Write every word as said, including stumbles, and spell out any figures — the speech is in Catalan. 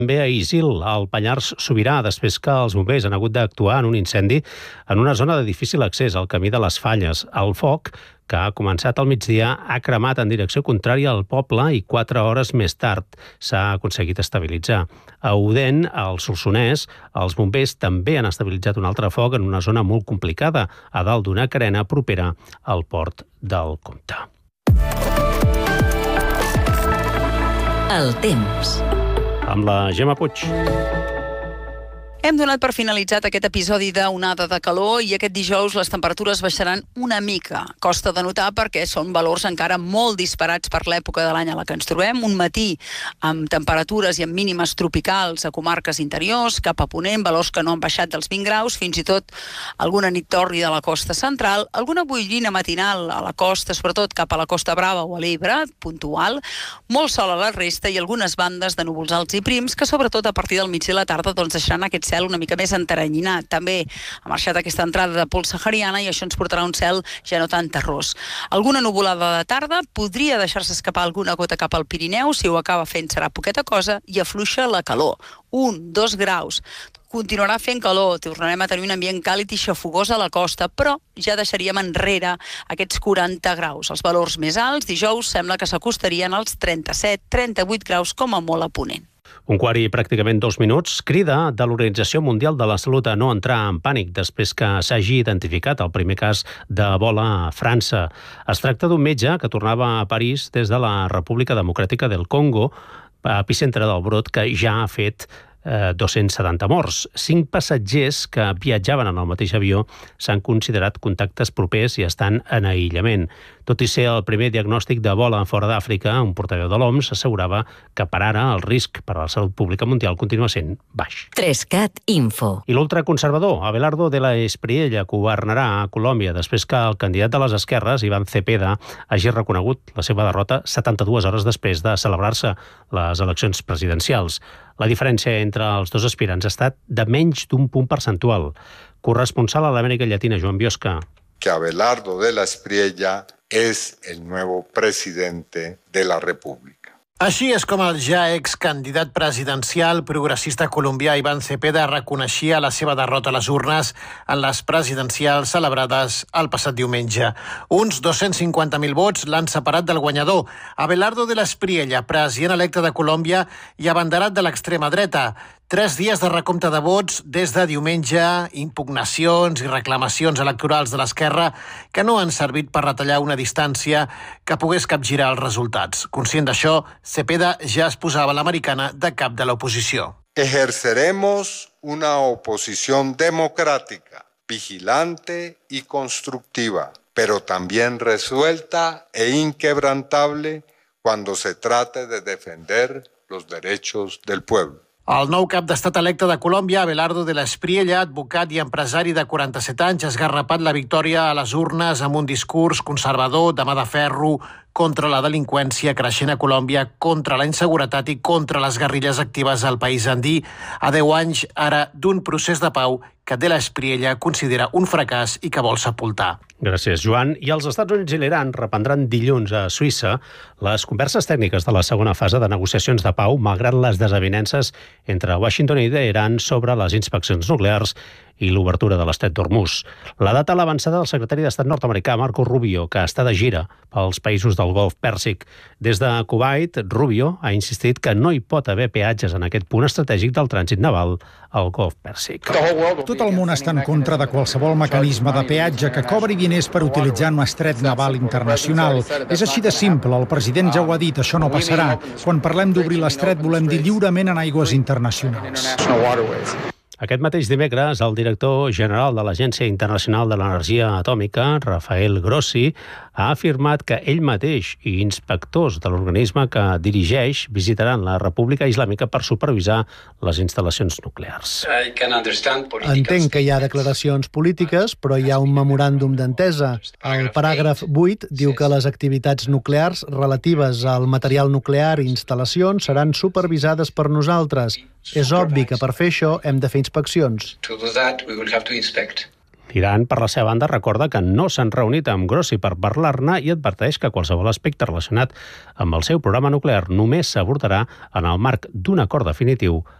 També a Isil, al Pallars Sobirà, després que els bombers han hagut d'actuar en un incendi en una zona de difícil accés al camí de les Falles. El foc, que ha començat al migdia, ha cremat en direcció contrària al poble i quatre hores més tard s'ha aconseguit estabilitzar. A Odèn, al Solsonès, els bombers també han estabilitzat un altre foc en una zona molt complicada, a dalt d'una carena propera al port del Comte. El temps. Amb la Gemma Puig. Hem donat per finalitzat aquest episodi d'onada de calor i aquest dijous les temperatures baixaran una mica. Costa de notar perquè són valors encara molt disparats per l'època de l'any a la que ens trobem. Un matí amb temperatures i amb mínimes tropicals a comarques interiors, cap a ponent, valors que no han baixat dels vint graus, fins i tot alguna nit tòrrida a la costa central, alguna boirina matinal a la costa, sobretot cap a la Costa Brava o a l'Ebre, puntual, molt sol a la resta i algunes bandes de núvols alts i prims que sobretot a partir del migdia i la tarda doncs deixaran aquest cel una mica més enteranyinat. També ha marxat aquesta entrada de pols sahariana i això ens portarà un cel ja no tan terrós. Alguna nuvolada de tarda, podria deixar-se escapar alguna gota cap al Pirineu, si ho acaba fent serà poqueta cosa, i afluixa la calor. Un, dos graus. Continuarà fent calor, tornarem a tenir un ambient càlid i xafogós a la costa, però ja deixaríem enrere aquests quaranta graus. Els valors més alts, dijous, sembla que s'acostarien als trenta-set trenta-vuit graus com a molt a ponent. Un quart i pràcticament dos minuts, crida de l'Organització Mundial de la Salut a no entrar en pànic després que s'hagi identificat el primer cas d'Ebola a França. Es tracta d'un metge que tornava a París des de la República Democràtica del Congo, epicentre del brot que ja ha fet eh, dos-cents setanta morts. Cinc passatgers que viatjaven en el mateix avió s'han considerat contactes propers i estan en aïllament. Tot i ser el primer diagnòstic d'Ebola fora d'Àfrica, un portaveu de l'O M S assegurava que per ara el risc per a la salut pública mundial continua sent baix. tres cat Info. I l'ultraconservador Abelardo de la Espriella governarà a Colòmbia després que el candidat de les esquerres, Iván Cepeda, hagi reconegut la seva derrota setanta-dues hores després de celebrar-se les eleccions presidencials. La diferència entre els dos aspirants ha estat de menys d'un punt percentual. Corresponsal a l'Amèrica Llatina, Joan Biosca. Que Abelardo de la Espriella es el nuevo presidente de la República. Així és com el ja excandidat presidencial progressista colombià Iván Cepeda reconeixia la seva derrota a les urnes en les presidencials celebrades el passat diumenge. Uns dos-cents cinquanta mil vots l'han separat del guanyador, Abelardo de la Espriella, president electe de Colòmbia i abanderat de l'extrema dreta. Tres dies de recompte de vots des de diumenge, impugnacions i reclamacions electorals de l'esquerra que no han servit per retallar una distància que pogués capgirar els resultats. Conscient d'això, Cepeda ja es posava l'americana de cap de l'oposició. Ejerceremos una oposición democrática, vigilante y constructiva, pero también resuelta e inquebrantable cuando se trate de defender los derechos del pueblo. El nou cap d'estat electe de Colòmbia, Abelardo de la Espriella, advocat i empresari de quaranta-set anys, ha esgarrapat la victòria a les urnes amb un discurs conservador de mà de ferro contra la delinqüència creixent a Colòmbia, contra la inseguretat i contra les guerrilles actives al país andí, a deu anys ara d'un procés de pau que de la Espriella considera un fracàs i que vol sepultar. Gràcies, Joan. I els Estats Units i l'Iran reprendran dilluns a Suïssa les converses tècniques de la segona fase de negociacions de pau, malgrat les desavinences entre Washington i Teheran sobre les inspeccions nuclears i l'obertura de l'estret d'Hormuz. La data l'ha avançada del secretari d'Estat nord-americà Marco Rubio, que està de gira pels països del Golf Pèrsic. Des de Kuwait, Rubio ha insistit que no hi pot haver peatges en aquest punt estratègic del trànsit naval al Golf Pèrsic. Tot el món està en contra de qualsevol mecanisme de peatge que cobri diners per utilitzar un estret naval internacional. És així de simple, el president ja ho ha dit, això no passarà. Quan parlem d'obrir l'estret volem dir lliurement en aigües internacionals. Aquest mateix dimecres, el director general de l'Agència Internacional de l'Energia Atòmica, Rafael Grossi, ha afirmat que ell mateix i inspectors de l'organisme que dirigeix visitaran la República Islàmica per supervisar les instal·lacions nuclears. Entenc que hi ha declaracions polítiques, però hi ha un memoràndum d'entesa. El paràgraf vuit diu que les activitats nuclears relatives al material nuclear i instal·lacions seran supervisades per nosaltres. És obvi que per fer això hem de fer inspeccions. L'Iran, per la seva banda, recorda que no s'han reunit amb Grossi per parlar-ne i adverteix que qualsevol aspecte relacionat amb el seu programa nuclear només s'abordarà en el marc d'un acord definitiu